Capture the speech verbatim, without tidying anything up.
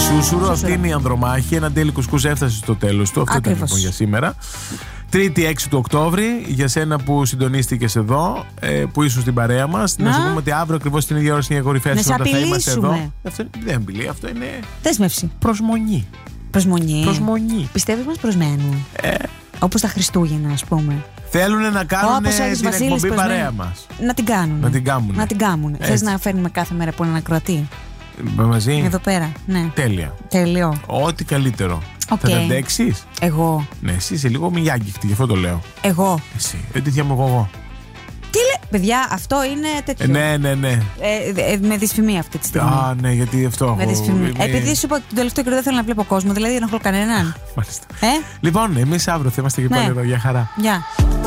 Σούσουρο, αυτή είναι η ανδρομάχη. Ένα τέλει κουσκούς έφτασε στο τέλος του. Αυτό ήταν λοιπόν για σήμερα. Τρίτη έξι του Οκτώβρη, για σένα που συντονίστηκες εδώ, ε, που ήσουν στην παρέα μας. Να, να σου πούμε ότι αύριο ακριβώς την ίδια ώρα στην κορυφαία συνότητα θα είμαστε εδώ. Αυτό δεν είναι απειλή, αυτό είναι. Δέσμευση. Προσμονή. Προσμονή. Προσμονή. Πιστεύεις μας προσμένουν. Ε. Όπως τα Χριστούγεννα, ας πούμε. Θέλουν να κάνουν την εκπομπή παρέα μας. Να την κάνουν. Να την κάνουν. Να την κάνουν. Θες να φέρνουμε κάθε μέρα από έναν ακροατή. Μαζί. Εδώ πέρα. Ναι. Τέλεια. Τέλειο. Ό,τι καλύτερο. Okay. Θα τα αντέξεις? Εγώ. Ναι, εσύ είσαι λίγο μοιάγγιχτη, γι' αυτό το λέω. Εγώ. Εσύ. Ε, τι μου εγώ. Τι λέει, παιδιά, αυτό είναι τέτοιο. Ε, ναι, ναι, ναι. Ε, ε, με δυσφημία αυτή τη στιγμή. Α, ναι, γιατί αυτό. Με δυσφημία. Ε, Επειδή σου είπα ότι τον τελευταίο καιρό δεν θέλω να βλέπω κόσμο, δηλαδή δεν έχω κανέναν. Μάλιστα. Ε? Λοιπόν, εμείς αύριο θα είμαστε και πάλι ναι. εδώ. Γεια χαρά. Γεια.